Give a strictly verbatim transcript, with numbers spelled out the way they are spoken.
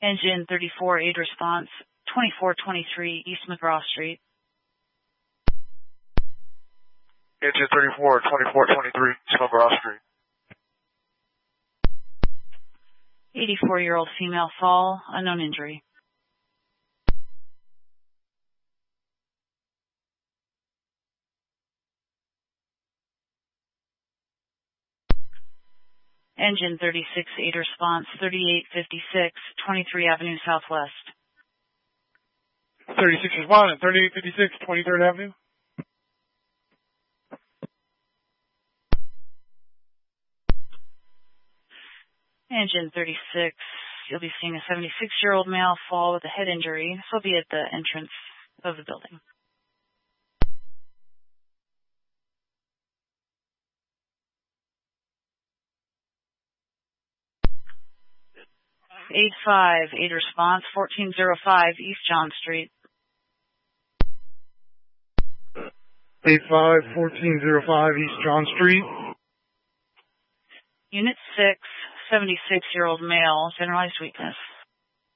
Engine thirty-four, aid response, twenty-four twenty-three East McGraw Street. Engine thirty-four, twenty-four twenty-three East McGraw Street. eighty-four-year-old female fall, unknown injury. Engine thirty-six, aid response, thirty-eight fifty-six, twenty-three Avenue Southwest. thirty-six responding, thirty-eight fifty-six, twenty-third Avenue. Engine thirty-six, you'll be seeing a seventy-six-year-old male fall with a head injury. This will be at the entrance of the building. eight five, aid response, fourteen oh five East John Street. eight five, fourteen oh five East John Street. Unit six, seventy-six-year-old male, generalized weakness.